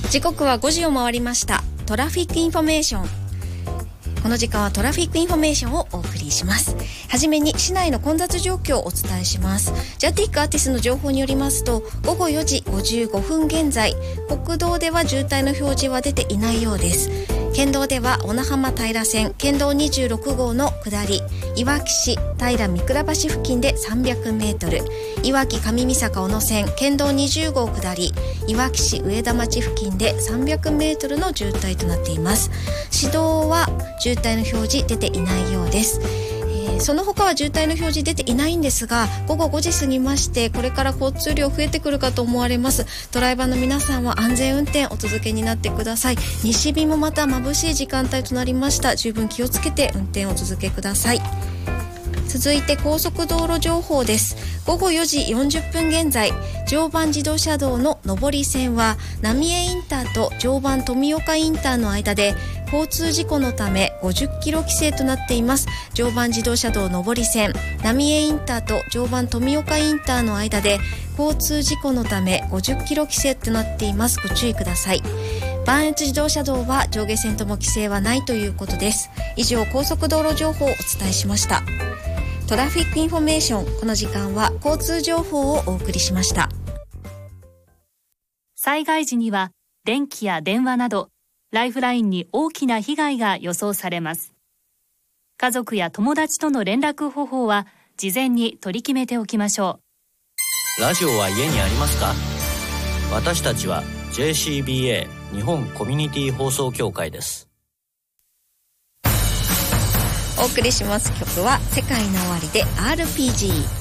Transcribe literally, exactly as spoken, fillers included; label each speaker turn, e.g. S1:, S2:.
S1: 時刻はごじを回りました。トラフィックインフォメーション。この時間はトラフィックインフォメーションをお送りします。はじめに市内の混雑状況をお伝えします。ジャティックアーティスの情報によりますと、ごごよじごじゅうごふん現在、国道では渋滞の表示は出ていないようです。県道では小名浜平線県道にじゅうろくごうの下り、いわき市平三倉橋付近でさんびゃくメートル、いわき上三坂小野線県道にじゅうごう下り、いわき市上田町付近でさんびゃくメートルの渋滞となっています。市道は渋滞の表示出ていないようです。その他は渋滞の表示出ていないんですが、ごごごじ過ぎましてこれから交通量増えてくるかと思われます。ドライバーの皆さんは安全運転お続けになってください。西日もまた眩しい時間帯となりました。十分気をつけて運転を続けください。続いて高速道路情報です。ごごよじよんじゅっぷん現在、常磐自動車道の上り線は浪江インターと常磐富岡インターの間で交通事故のためごじゅっキロ規制となっています。常磐自動車道上り線浪江インターと常磐富岡インターの間で交通事故のためごじゅっキロ規制となっています。ご注意ください。磐越自動車道は上下線とも規制はないということです。以上、高速道路情報をお伝えしました。トラフィックインフォメーション、この時間は交通情報をお送りしました。
S2: 災害時には電気や電話などライフラインに大きな被害が予想されます。家族や友達との連絡方法は事前に取り決めておきましょ
S3: う。ラジオは家にありますか？私たちは ジェーシービーエー 日本コミュニティ放送協会です。
S1: お送りします曲は世界の終わりで アールピージー。